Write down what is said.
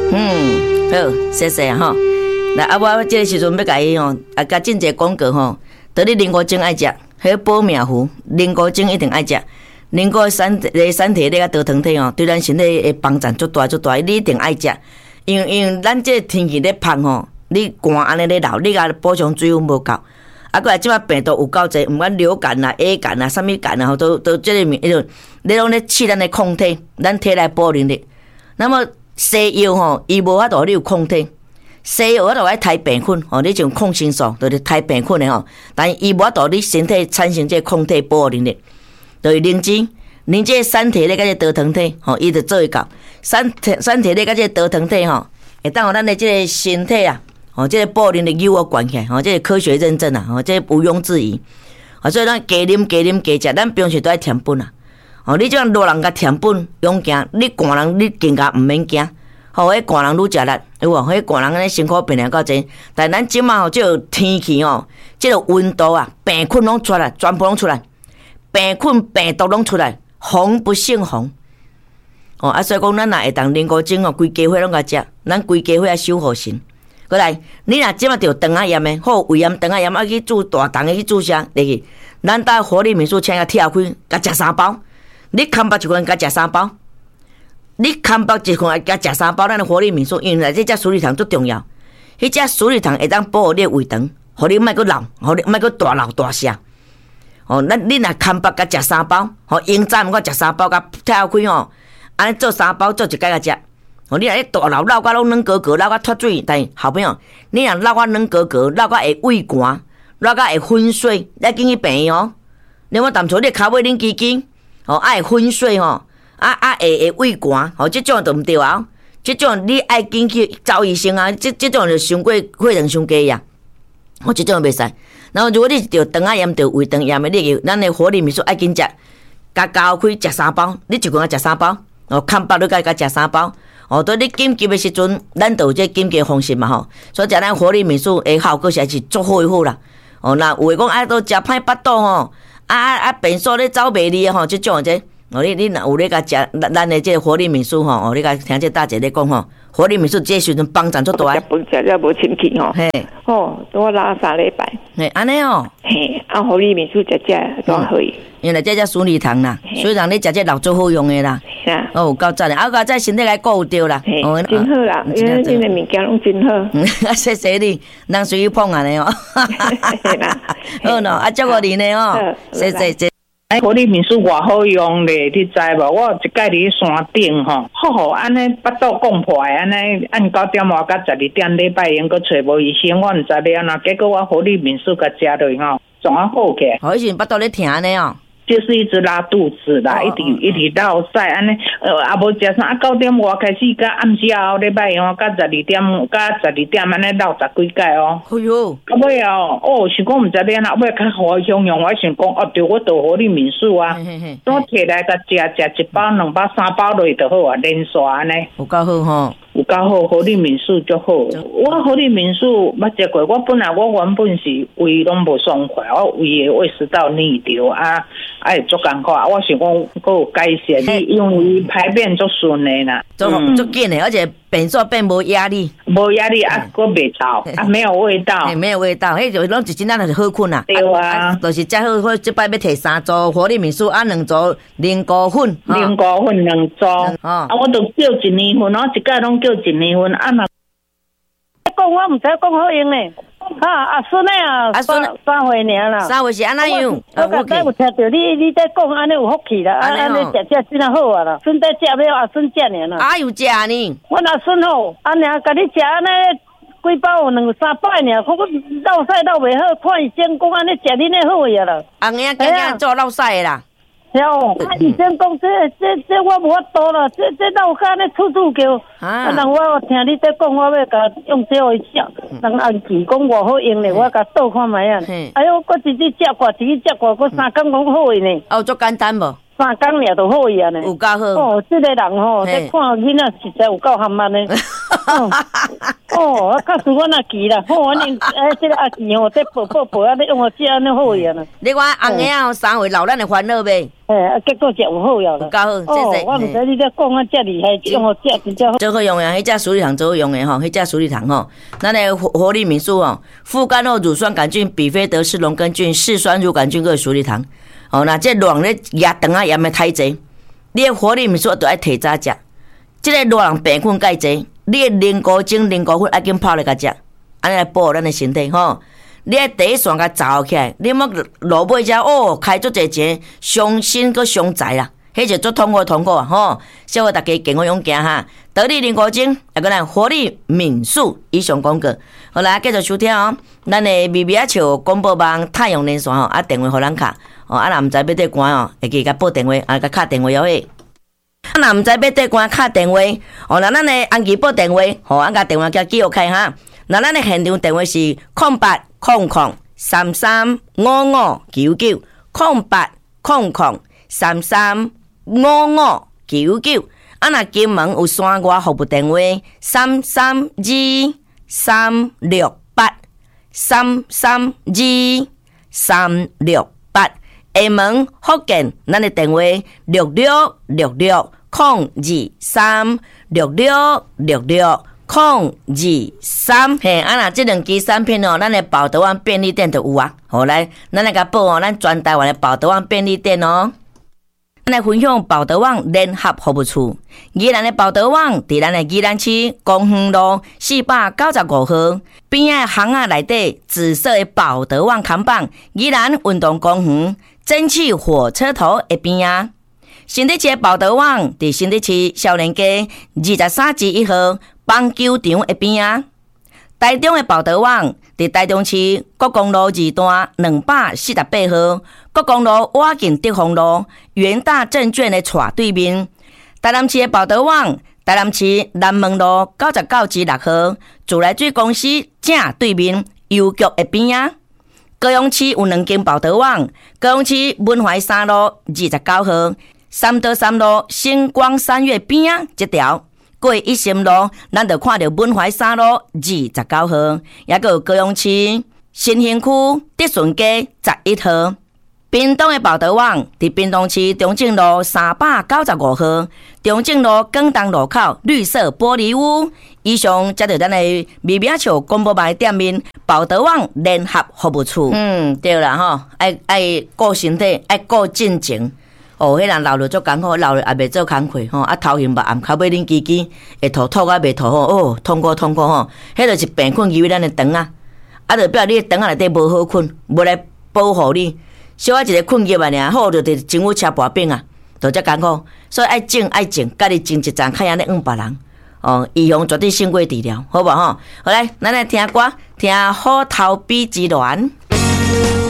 好，谢谢哈。来，我这个时阵要甲伊吼，甲进一个广告吼，得你灵菇精爱食，迄保命符，灵菇精一定爱食。灵菇产体咧，甲多糖体吼，对咱身体的帮助足大足大，你一定爱食。因为咱这天气咧芳吼，你寒安尼咧流，你甲补充水分无够。过来即摆病毒有够济，毋管流感啦、A 感啦、啥物感啦，都即个迄种，你拢咧试咱的抗体，咱体内保能力。那么西药吼，伊无法度你有抗体，西药法度爱杀病菌，吼，你种抗生素就是杀病菌的吼，但伊无法度你身体产生这抗体保护能力，就是灵芝，你这产体咧甲这多糖体，吼，伊就做会到，产体咧甲这多糖体吼，会当互咱的这个身体啊。哦，这个保能力有我关起来，哦，这个科学认证啊，哦，这个毋庸置疑。哦，所以咱加啉加食，咱平时都爱填本啊。哦，你这样老人甲填本勇行，你寒人你更加毋免惊。吼，迄寒人愈食力，有无？迄寒人安尼辛苦病了到济，但咱即马吼，这个天气哦，这个温度啊，病菌拢出来，全部拢出来，病菌病毒拢出来，红不胜红。哦，所以讲咱若会当灵菇精哦，规家伙拢甲食，咱规家伙啊守护神。过来，你若即马着肠仔炎的，好胃炎、肠仔炎啊去注大肠的去注射入去，咱搭活力民宿请个跳开，甲食3包。你空腹一罐，甲食3包。你空腹一罐，甲食3包，咱的活力民宿，因为这只鼠李糖最重要。迄只鼠李糖会当保护你的胃肠，互你莫阁老，互你莫阁大老大射。哦，你若空腹甲食3包，吼，用早毋过食3包，甲跳开吼，安尼做3包，做一摆甲食。哦，你若咧大老到拢软格格，老到脱水，但好朋友，你若老到软格格，老到会胃寒，老到会昏睡，要紧去病哦。另外，淡薄你骹尾恁肌筋，哦，会昏睡吼，会胃寒，哦，这种就毋对啊。这种你爱紧去找医生啊，这种就伤过血糖伤低呀。哦，这种袂使。然后如果你是肠仔炎、胃肠炎的，你咱的活力民宿爱紧食，加开食3包，你一罐食3包，哦，空腹你甲食3包。哦，对你紧急的时阵，咱就有这紧急方式嘛吼，所以食咱活力民宿的效果实在是足好诶好啦。哦，那有诶讲都食歹腹肚吼，便所咧走袂离吼，即种这，哦你若有咧甲食咱的这活力民宿吼，哦你甲听这大姐咧讲吼，活力民宿这时阵帮助足大。 食饭食了无清气吼， 嘿， 哦，多拉3礼拜， 嘿，安尼哦， 嘿，活力民宿食都可以。 原来这只鼠李糖啦，所以让你食这老最好用的啦。哦，有够赞的，啊，再身体来顾着啦。 哦，真好啦，因为恁的物件拢真好。 谢谢你，人随意碰安尼哦。好喏，啊，祝福你呢哦。谢谢。 活力民宿偌好用咧，你知无？我一摆伫山顶吼，好安尼腹肚讲破的，安尼按9点外到12点礼拜因，搁找无医生，我毋知要安怎，结果我活力民宿甲食落吼，总啊好起来。 哦，以前腹肚咧疼安尼哦。 就是一直拉肚子啦，一直落屎安尼，也无食啥，9点外开始，到暗时后礼拜哦，到12点安尼落10几摆哦。 哎哟， 到尾哦，想讲毋知要安怎，尾较好享用，我想讲哦，对，我到活力民宿啊，我摕来甲食1包、2包、3包落就好啊，连刷安尼。 有够好吼。 有够好，活力民宿就好。我活力民宿捌食过，我原本是胃拢无爽快，我胃食道逆流会足艰苦。我想讲，佫有改善，因为排便足顺的啦， 足紧的，而且便所变无压力， 无压力佫袂臭，没有味道， 没有味道，迄就拢一真仔就是好困啦。 对啊， 就是遮好，即摆要摕3组活力民宿2组灵菇粉 2组，我都叫1年份，我一届拢叫1年份，若讲我毋知讲好用咧。阿孙诶3岁尔啦 ，3岁是安怎样？ 我刚才有听到你在讲，安尼有福气啦，安尼食真啊好啊啦，孙在食了，阿孙食尔啦。 有食呢？ 阮阿孙吼，安尼甲你食安尼几包有2-3摆尔，看我落屎落袂好，看医生讲安尼食恁诶好呀啦。 红影囝做落屎诶啦。 哦，看医生讲这我无法度啦，这哪有甲安尼处叫？人我听你在讲，我要甲用这回食。人按字讲偌好用咧，我甲倒看卖啊。哎呦，我一日食过，我3工讲好诶呢。 哦，足简单无 ？3工尔就好呀呢。 有够好。 哦，这个人吼，在看囡仔实在有够含慢呢。 哦，较输我那记啦，好，阮这个阿记哦，这宝啊，你用我这安尼好呀呢。 你看红个啊，3岁老咱的烦恼呗。 结果食有好呀啦。 够好， 哦，我毋知你在讲啊，遮厉害，用我这真正好。 最好用的，迄只鼠李糖最好用的吼，迄只鼠李糖吼，咱的活力敏素吼，副干后乳酸杆菌、比菲德氏龙根菌、嗜酸乳杆菌个鼠李糖。哦，那这热咧牙肠啊炎的太济，你的活力敏素都爱提早食。这个热人病困介济，你的菱角精、菱角粉要紧泡来甲食，安尼来保护咱的身体吼。你的第一线甲走起来，你莫落尾只哦开足侪钱，伤身搁伤财啦，迄就足痛苦啊吼！小我大家健康勇行哈，得力菱角精，还个咱活力敏素以上广告。好来继续收听哦，咱的微微啊笑广播网太阳连线吼，啊电话互咱卡哦，啊若毋知要缀关哦，会记甲拨电话，啊甲敲电话了去。啊若毋知要缀关敲电话，哦，那咱的安琪拨电话，吼，啊甲电话叫记录开哈。那咱的现场电话是0800335599，0800335599。啊，若金门有山外服务电话332368，332368。厦门福建，咱的电话6666022366660223。嘿，啊那这两支产品哦，咱的宝德旺便利店就有啊。好来，咱来甲报哦，咱全台湾的宝德旺便利店哦。咱来分享宝德旺联合服务处。宜兰的宝德旺伫咱的宜兰市公园路495号边仔巷仔内底紫色的宝德旺看板，宜兰运动公园蒸汽火车头的边仔。新竹市的宝德旺伫新竹市少年街23-1号棒球场的边仔。台中的宝德旺伫台中市国公路2段248号，国公路瓦近德丰路元大证券的斜对面。台南市的宝德旺，台南市南门路99-6号，自来水公司正对面邮局的边仔。高雄市有2间宝德旺，高雄市文怀3路29号，三德3路星光三月边仔这条。过一心路，咱就看到文怀3路29号，也个有高雄市新兴区德顺街11号。屏东的宝德旺伫屏东市中正路395号，中正路广东路口绿色玻璃屋。以上接着咱的微微笑广播牌店面宝德旺联合服务处。对啦吼，爱顾身体，爱顾进前。哦，迄人老了足艰苦，老了也袂做工课吼，啊头晕目暗，脚尾冷叽叽，会吐啊袂吐吼，哦痛苦吼，迄就是病困由于咱的肠啊，啊就表你的肠啊内底无好困，无来保护你，小可一个困入啊尔，好就伫政府车跋柄啊，就遮艰苦，所以爱静，家己静一站，较安尼别人，哦，预防绝对胜过治疗，好无吼？好来，咱来听歌，听好头比之恋。